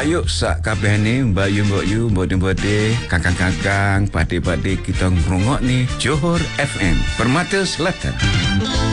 Ayuk sak kabeh ni mbak yu bode kakang-kakang pade-pade kita ngrungokne Johor FM Permata Selatan.